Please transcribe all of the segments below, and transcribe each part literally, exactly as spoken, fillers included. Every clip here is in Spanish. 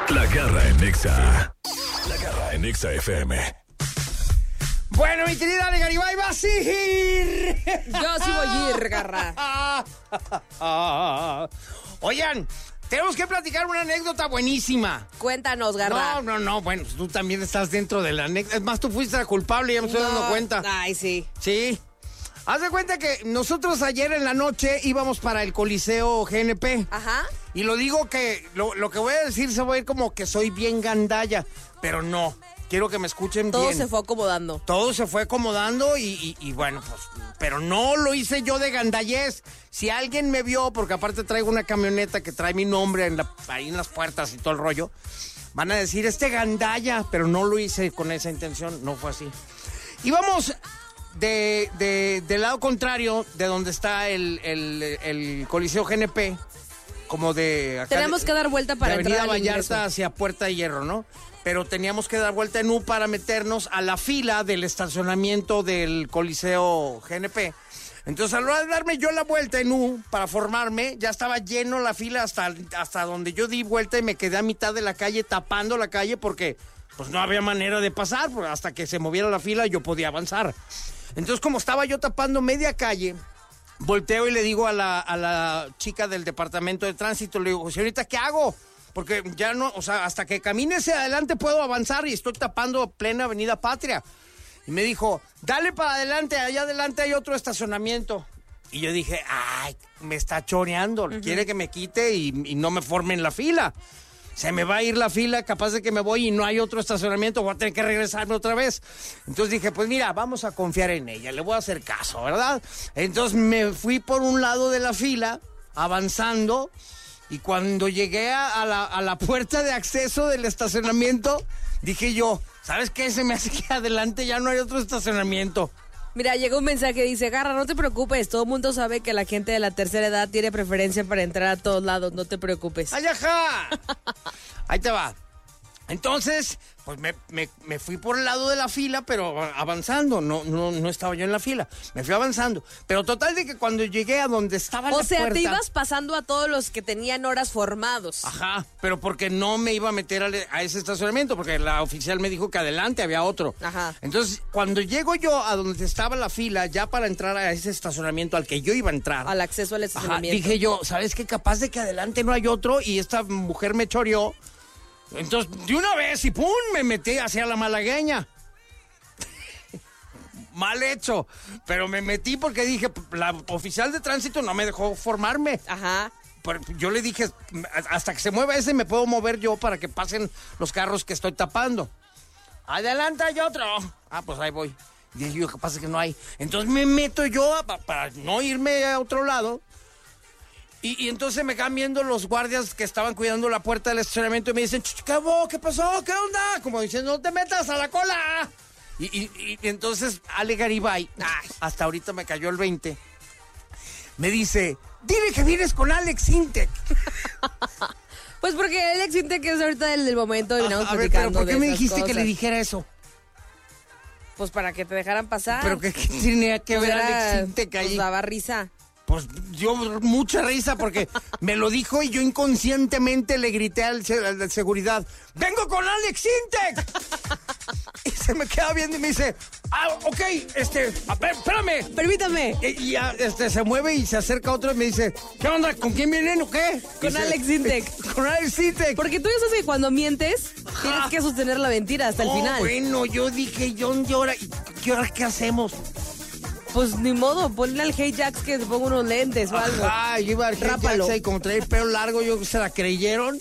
La Garra en Nexa. La Garra en Nexa F M. Bueno, mi querida Ale Garibay, vas a ir. Yo sí voy a ir, Garra. Oigan, tenemos que platicar una anécdota buenísima. Cuéntanos, Garra. No, no, no, bueno, tú también estás dentro de la anécdota. Es más, tú fuiste la culpable, ya me estoy No. dando cuenta. Ay, sí. Sí. Haz de cuenta que nosotros ayer en la noche íbamos para el Coliseo G N P. Ajá. Y lo digo que, lo, lo que voy a decir se va a ir como que soy bien gandalla, pero no. Quiero que me escuchen Todo bien. se fue acomodando. Todo se fue acomodando y, y, y bueno, pues, pero no lo hice yo de gandallez. Si alguien me vio, porque aparte traigo una camioneta que trae mi nombre en la, ahí en las puertas y todo el rollo, van a decir, este gandalla, pero no lo hice con esa intención, no fue así. Íbamos de, de, del lado contrario de donde está el, el, el Coliseo G N P, como de... Acá Tenemos de, que dar vuelta para de entrar Avenida al ingreso. Vallarta hacia Puerta de Hierro, ¿no? Pero teníamos que dar vuelta en U para meternos a la fila del estacionamiento del Coliseo G N P. Entonces, a la hora de darme yo la vuelta en U para formarme, ya estaba lleno la fila hasta, hasta donde yo di vuelta y me quedé a mitad de la calle tapando la calle porque pues no había manera de pasar, porque hasta que se moviera la fila yo podía avanzar. Entonces, como estaba yo tapando media calle, volteo y le digo a la, a la chica del departamento de tránsito, le digo, señorita, ¿qué hago? Porque ya no, o sea, hasta que camine hacia adelante puedo avanzar y estoy tapando plena Avenida Patria. Y me dijo, dale para adelante, allá adelante hay otro estacionamiento. Y yo dije, ay, me está choreando, uh-huh. Quiere que me quite y, y no me forme en la fila. Se me va a ir la fila, capaz de que me voy y no hay otro estacionamiento, voy a tener que regresarme otra vez. Entonces dije, pues mira, vamos a confiar en ella, le voy a hacer caso, ¿verdad? Entonces me fui por un lado de la fila, avanzando, y cuando llegué a, a, la, a la puerta de acceso del estacionamiento, dije yo, ¿sabes qué? Se me hace que adelante ya no hay otro estacionamiento. Mira, llegó un mensaje que dice, Garra, no te preocupes, todo el mundo sabe que la gente de la tercera edad tiene preferencia para entrar a todos lados, no te preocupes. ¡Ay, ajá! Ahí te va. Entonces, pues me, me, me fui por el lado de la fila, pero avanzando, no, no, no estaba yo en la fila, me fui avanzando. Pero total de que cuando llegué a donde estaba la O sea, puerta, te ibas pasando a todos los que tenían horas formados. Ajá, pero porque no me iba a meter a, a ese estacionamiento, porque la oficial me dijo que adelante había otro. Ajá. Entonces, cuando llego yo a donde estaba la fila, ya para entrar a ese estacionamiento al que yo iba a entrar. Al acceso al Ajá, estacionamiento. dije yo, ¿sabes qué? Capaz de que adelante no hay otro y esta mujer me choreó. Entonces, de una vez y pum, me metí hacia la malagueña. Mal hecho, pero me metí porque dije, la oficial de tránsito no me dejó formarme. Ajá. Pero yo le dije, hasta que se mueva ese me puedo mover yo para que pasen los carros que estoy tapando. Adelante hay otro. Ah, pues ahí voy. Dije yo, ¿qué pasa que no hay? Entonces me meto yo a, para no irme a otro lado. Y, y entonces me quedan viendo los guardias que estaban cuidando la puerta del estacionamiento y me dicen, ¿qué hubo? ¿Qué pasó? ¿Qué onda? Como diciendo, no te metas a la cola. Y, y, y entonces Ale Garibay, ay, hasta ahorita me cayó el veinte, me dice, dile que vienes con Alex Intec. Pues porque Alex Intec es ahorita el del momento y no A ver, pero ¿por qué me dijiste cosas? Que le dijera eso? Pues para que te dejaran pasar. ¿Pero qué, qué tenía que pues ver era, Alex Intec ahí? Pues daba risa. Pues dio mucha risa porque me lo dijo y yo inconscientemente le grité al, al de seguridad, ¡vengo con Alex Intec! Y se me queda viendo y me dice, ah, ok, este, a ver, espérame. Permítame. Y, y ya, este, se mueve y se acerca otro y me dice, ¿qué onda? ¿Con quién vienen o qué? Con dice, Alex Intec. Con Alex Intec. Porque tú ya sabes que cuando mientes, ajá, tienes que sostener la mentira hasta el oh, final. Bueno, yo dije, ¿y ahora qué, hora, qué hacemos? Pues ni modo, ponle al Hey Jax que se ponga unos lentes o algo. Ah, yo iba al Hey Jax y como traía el pelo largo, yo se la creyeron.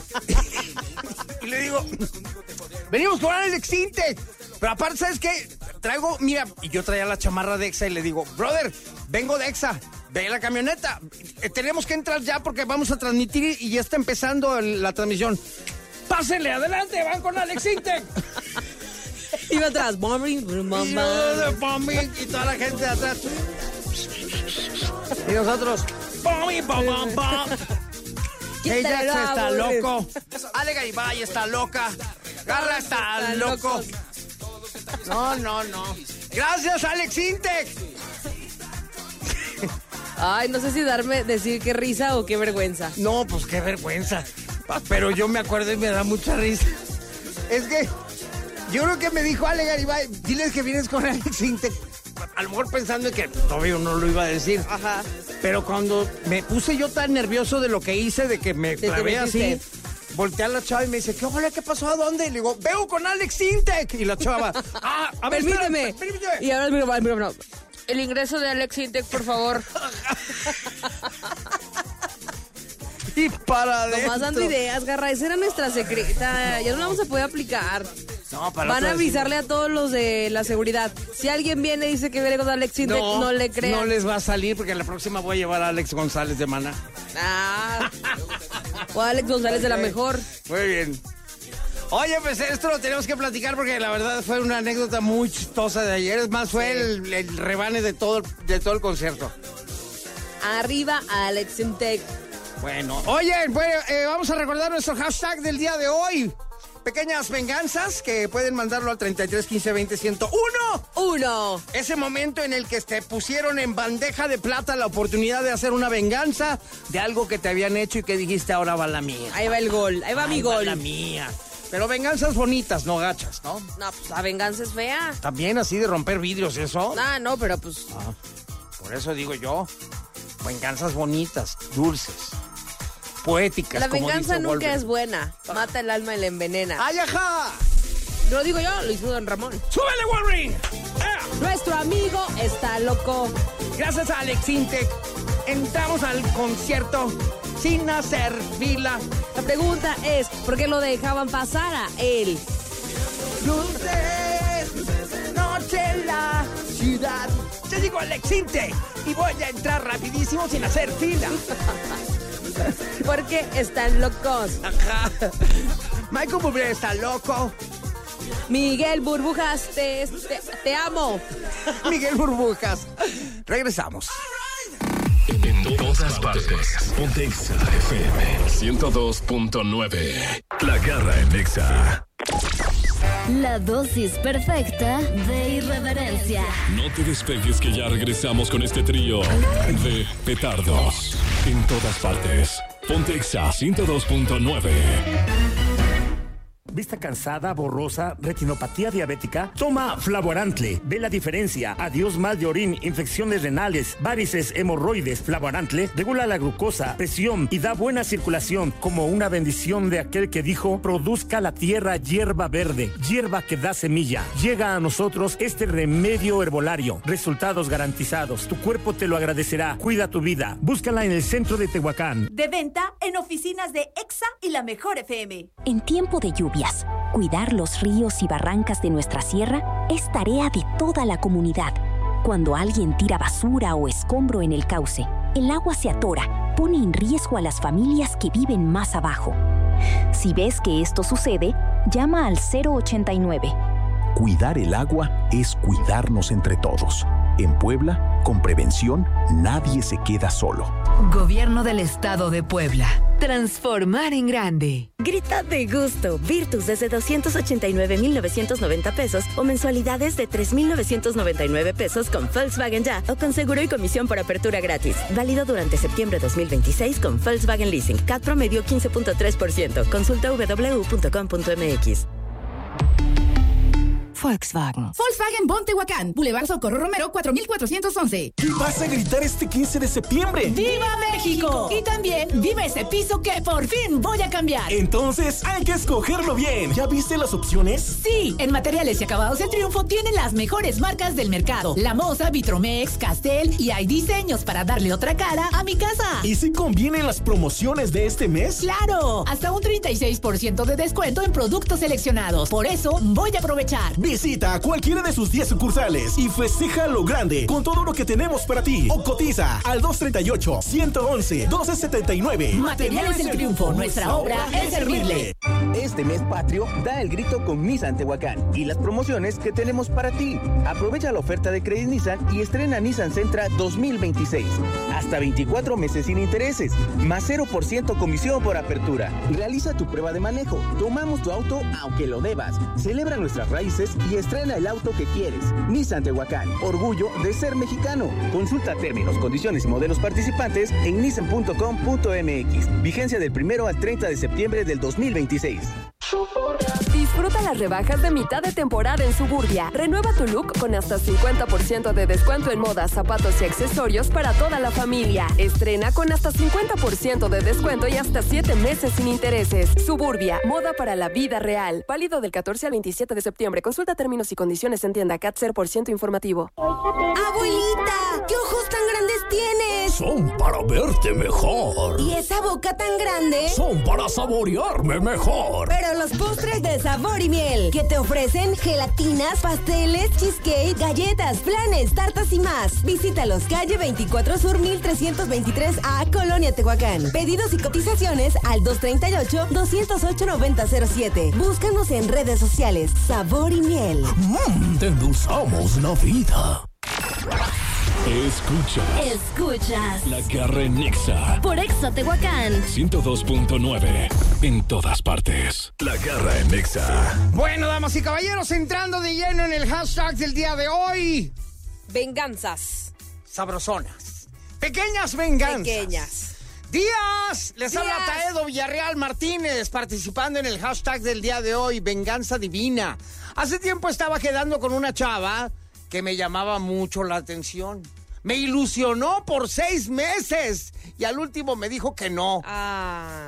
Y le digo, venimos con Alex Intec. Pero aparte, ¿sabes qué? Traigo, mira, y yo traía la chamarra de Exa y le digo, brother, vengo de Exa, ve la camioneta. Eh, tenemos que entrar ya porque vamos a transmitir y ya está empezando el, la transmisión. Pásenle, adelante, van con Alex Intec. Iba atrás, bombing, bombing, y, yo, bombing, y toda la gente de atrás. Y nosotros, bombing, bom, bom, bom. Hey Jax está loco. Ale Garibay está loca. Garra está, está loco. Locos. No, no, no. Gracias, Alex Intec. Ay, no sé si darme, decir qué risa o qué vergüenza. No, pues qué vergüenza. Pero yo me acuerdo y me da mucha risa. Es que yo creo que me dijo Ale Garibay, diles que vienes con Alex Intec. A lo mejor pensando que todavía no lo iba a decir. Ajá. Pero cuando me puse yo tan nervioso de lo que hice, de que me ¿De clavé qué así, metiste? volteé a la chava y me dice, ¿qué hola, qué pasó? ¿A dónde? Y le digo, veo con Alex Intec. Y la chava, ah, a ver, Permíteme. espérame, permíteme. Y ahora el micrófono, el micrófono. El ingreso de Alex Intec, por favor. Y para adentro. Nomás dando ideas, Garra. Esa era nuestra secreta. Ya no la vamos a poder aplicar. No, para Van a avisarle a todos los de la seguridad. Si alguien viene y dice que viene con Alex Intec, no, no le crean. No les va a salir porque la próxima voy a llevar a Alex González de Maná. Ah. O a Alex González de la mejor. Muy bien. Oye, pues esto lo tenemos que platicar porque la verdad fue una anécdota muy chistosa de ayer. Es más, fue el, el rebane de todo, de todo el concierto. Arriba Alex Intec. Bueno, oye, bueno, eh, vamos a recordar nuestro hashtag del día de hoy. Pequeñas venganzas que pueden mandarlo al treinta y tres quince veinte ciento uno. Uno. Ese momento en el que te pusieron en bandeja de plata la oportunidad de hacer una venganza de algo que te habían hecho y que dijiste ahora va la mía. Ahí va el gol, ahí va Ahí mi va gol. la mía. Pero venganzas bonitas, no gachas, ¿no? No, pues la venganza es fea. También así de romper vidrios, ¿eso? Ah, no, pero pues... Ah, por eso digo yo, venganzas bonitas, dulces, poéticas. La como venganza dice nunca Wolverine. es buena. Mata el alma y la envenena. ¡Ay, ajá! No lo digo yo, lo hizo Don Ramón. ¡Súbele, Wolverine! ¡Eh! Nuestro amigo está loco. Gracias a Alex Intec, entramos al concierto sin hacer fila. La pregunta es, ¿por qué lo dejaban pasar a él? Luces, luces de noche en la ciudad. Yo digo Alex Intec y voy a entrar rapidísimo sin hacer fila. Porque están locos. Ajá. Michael Bublé está loco. Miguel Burbujas, te, te, te amo. Miguel Burbujas. Regresamos. En todas partes. Ponte Exa F M ciento dos punto nueve. La Garra en Exa. La dosis perfecta de irreverencia. No te despegues que ya regresamos con este trío de petardos. En todas partes. Ponte Exa ciento dos punto nueve. ¿Vista cansada, borrosa, retinopatía diabética? Toma Flavorantle. Ve la diferencia. Adiós mal de orín, infecciones renales, varices, hemorroides. Flavorantle regula la glucosa, presión y da buena circulación, como una bendición de aquel que dijo: produzca la tierra hierba verde, hierba que da semilla. Llega a nosotros este remedio herbolario. Resultados garantizados. Tu cuerpo te lo agradecerá. Cuida tu vida. Búscala en el centro de Tehuacán. De venta en oficinas de Exa y La Mejor F M. En tiempo de lluvias, cuidar los ríos y barrancas de nuestra sierra es tarea de toda la comunidad. Cuando alguien tira basura o escombro en el cauce, el agua se atora, pone en riesgo a las familias que viven más abajo. Si ves que esto sucede, llama al cero ochenta y nueve. Cuidar el agua es cuidarnos entre todos. En Puebla, con prevención, nadie se queda solo. Gobierno del Estado de Puebla. Transformar en grande. Grita de gusto. Virtus desde doscientos ochenta y nueve mil novecientos noventa pesos o mensualidades de tres mil novecientos noventa y nueve pesos con Volkswagen Ya o con seguro y comisión por apertura gratis. Válido durante septiembre dos mil veintiséis con Volkswagen Leasing. C A T promedio quince punto tres por ciento. Consulta doble u doble u doble u punto com punto m x. Volkswagen. Volkswagen Bon Tehuacán, Boulevard Socorro Romero, cuatro mil cuatrocientos once. ¿Qué vas a gritar este quince de septiembre? ¡Viva México! Y también, ¡viva ese piso que por fin voy a cambiar! Entonces, hay que escogerlo bien. ¿Ya viste las opciones? Sí, en Materiales y Acabados El Triunfo tienen las mejores marcas del mercado. La Moza, Vitromex, Castel y hay diseños para darle otra cara a mi casa. ¿Y si convienen las promociones de este mes? ¡Claro! Hasta un treinta y seis por ciento de descuento en productos seleccionados. Por eso, voy a aprovechar. Visita a cualquiera de sus diez sucursales y festeja lo grande con todo lo que tenemos para ti. O cotiza al dos treinta y ocho, ciento once, doce setenta y nueve. Materiales El Triunfo, nuestra obra es servirle. Este mes patrio, da el grito con Nissan Tehuacán y las promociones que tenemos para ti. Aprovecha la oferta de Credit Nissan y estrena Nissan Sentra dos mil veintiséis. Hasta veinticuatro meses sin intereses, más cero por ciento comisión por apertura. Realiza tu prueba de manejo. Tomamos tu auto aunque lo debas. Celebra nuestras raíces y estrena el auto que quieres. Nissan Tehuacán, orgullo de ser mexicano. Consulta términos, condiciones y modelos participantes en nissan punto com punto m x. Vigencia del primero al treinta de septiembre del dos mil veintiséis. Disfruta las rebajas de mitad de temporada en Suburbia. Renueva tu look con hasta cincuenta por ciento de descuento en modas, zapatos y accesorios para toda la familia. Estrena con hasta cincuenta por ciento de descuento y hasta siete meses sin intereses. Suburbia, moda para la vida real. Válido del catorce al veintisiete de septiembre. Consulta términos y condiciones en tienda Cat cero por ciento informativo. ¡Abuelita! ¿Qué ojos tan grandes tienes? Son para verte mejor. ¿Y esa boca tan grande? Son para saborearme mejor. Pero los postres de Sabor y Miel, que te ofrecen gelatinas, pasteles, cheesecake, galletas, flanes, tartas y más. Visítalos, calle veinticuatro Sur mil trescientos veintitrés A, Colonia Tehuacán. Pedidos y cotizaciones al dos treinta y ocho, doscientos ocho, noventa cero siete. Búscanos en redes sociales. Sabor y Miel. Mmm, te endulzamos la vida. Escuchas. Escuchas. La Garra en Nexa. Por Exa Tehuacán. ciento dos punto nueve. En todas partes. La Garra en Nexa. Bueno, damas y caballeros, entrando de lleno en el hashtag del día de hoy. Venganzas. Sabrosonas. Pequeñas venganzas. Pequeñas. Días. Les Días. habla Taedo Villarreal Martínez, participando en el hashtag del día de hoy, Venganza Divina. Hace tiempo estaba quedando con una chava que me llamaba mucho la atención. Me ilusionó por seis meses y al último me dijo que no. Ah.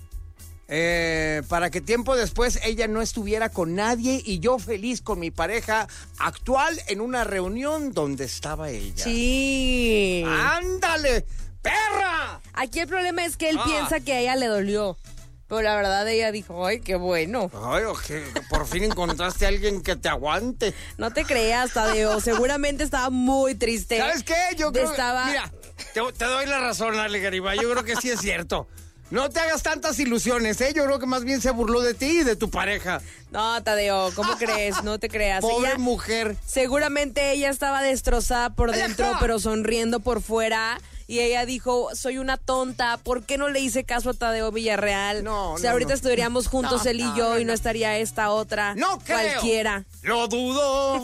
Eh, para que tiempo después ella no estuviera con nadie y yo feliz con mi pareja actual en una reunión donde estaba ella. Sí. ¡Ándale, perra! Aquí el problema es que él Ah. piensa que a ella le dolió. Pero la verdad ella dijo, ay, qué bueno. Ay, que por fin encontraste a alguien que te aguante. No te creas, Tadeo. Seguramente estaba muy triste. ¿Sabes qué? Yo creo Estaba... Mira, te, te doy la razón, Ale Garibay. Yo creo que sí es cierto. No te hagas tantas ilusiones, ¿eh? Yo creo que más bien se burló de ti y de tu pareja. No, Tadeo, ¿cómo crees? No te creas. Pobre Ella- mujer. Seguramente ella estaba destrozada por dentro, ¡Aleja! pero sonriendo por fuera. Y ella dijo, soy una tonta, ¿por qué no le hice caso a Tadeo Villarreal? No, O sea, no, ahorita no. estudiaríamos juntos No, él y no, yo no, y no no. estaría esta otra. No creo. Cualquiera. Lo dudo.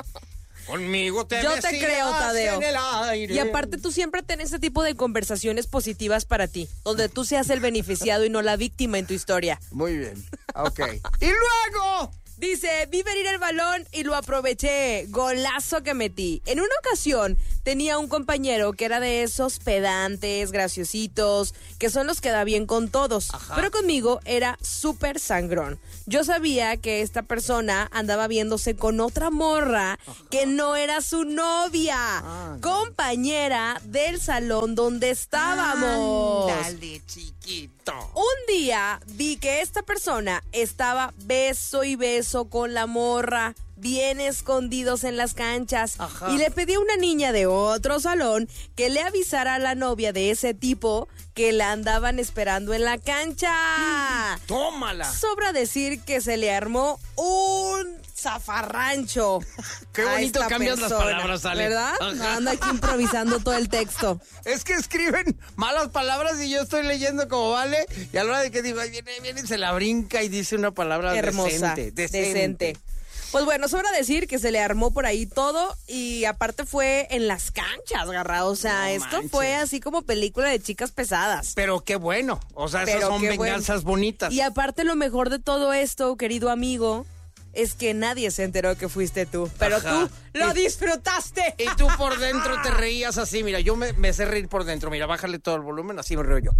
Conmigo te Yo te decías creo, Tadeo. en el aire. Y aparte tú siempre tenés este tipo de conversaciones positivas para ti, donde tú seas el beneficiado y no la víctima en tu historia. Muy bien. Ok. Y luego... Dice, vi venir el balón y lo aproveché. Golazo que metí. En una ocasión tenía un compañero que era de esos pedantes, graciositos, que son los que da bien con todos. Ajá. Pero conmigo era súper sangrón. Yo sabía que esta persona andaba viéndose con otra morra que no era su novia, Ah, no. compañera del salón donde estábamos. Dale, chiquito. Un día vi que esta persona estaba beso y beso con la morra, bien escondidos en las canchas. Ajá. Y le pedí a una niña de otro salón que le avisara a la novia de ese tipo que la andaban esperando en la cancha. Tómala. Sobra decir que se le armó un zafarrancho. Qué a bonito esta cambias las persona, palabras, Ale. ¿verdad? Ajá. Anda aquí improvisando todo el texto. Es que escriben malas palabras y yo estoy leyendo como vale. Y a la hora de que digo, ay, viene, viene y se la brinca y dice una palabra Hermosa, decente. decente. Pues bueno, sobra decir que se le armó por ahí todo y aparte fue en las canchas, Garra. O sea, No esto manches. fue así como película de chicas pesadas. Pero qué bueno. O sea, esas Pero son qué venganzas bueno. bonitas. Y aparte lo mejor de todo esto, querido amigo, es que nadie se enteró que fuiste tú. Pero Ajá. tú lo Y- disfrutaste. Y tú por dentro te reías así. Mira, yo me, me sé reír por dentro. Mira, bájale todo el volumen, así me río yo.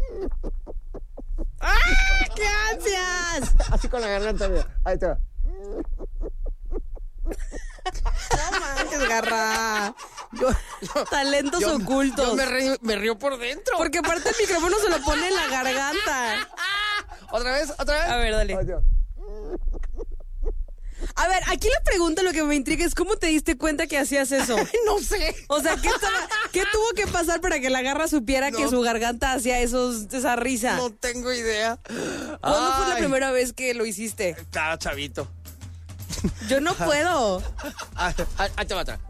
¡Ah! ¡Qué ansias! Así con la garganta, mira. Ahí te va. No manches, Garra. Talentos Yo- ocultos. Yo me río, me río por dentro. Porque aparte el micrófono se lo pone en la garganta. ¿Otra vez? ¿Otra vez? A ver, dale. Ahí te va. A ver, aquí la pregunta, lo que me intriga es ¿cómo te diste cuenta que hacías eso? No sé. O sea, ¿qué, estaba- ¿qué tuvo que pasar para que la garra supiera No. que su garganta hacía esos, esa risa? No tengo idea. ¿Cuándo fue la Ay, primera vez que lo hiciste? Estaba chavito. Yo no puedo. Ah, ah, Ahí te va atrás.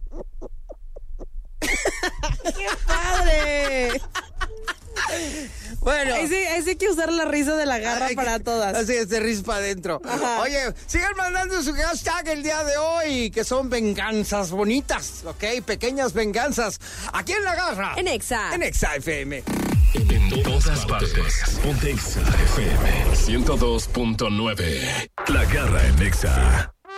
¡Qué padre! Bueno. Ahí sí, ahí sí hay que usar la risa de la garra Ay, para que, todas. Así es, de risa para adentro. Ajá. Oye, sigan mandando su hashtag el día de hoy, que son venganzas bonitas, ¿ok? Pequeñas venganzas. Aquí en La Garra. En Exa. En Exa F M. En, en todas partes. Ponte Exa F M ciento dos punto nueve. La Garra en Exa.